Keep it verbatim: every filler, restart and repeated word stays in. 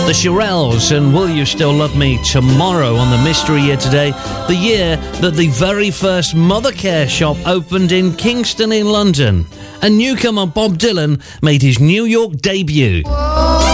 The Shirelles and Will You Still Love Me Tomorrow on the Mystery Year today, the year that the very first Mothercare shop opened in Kingston in London. And newcomer Bob Dylan made his New York debut.